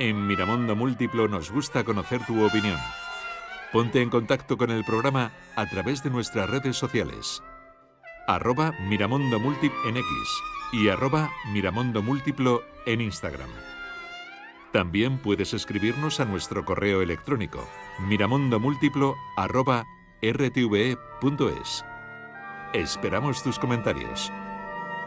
En Miramundo Múltiplo nos gusta conocer tu opinión. Ponte en contacto con el programa a través de nuestras redes sociales. @Miramundo Múltiplo en X y @Miramundo Múltiplo en Instagram. También puedes escribirnos a nuestro correo electrónico miramundomúltiplo@rtve.es. Esperamos tus comentarios.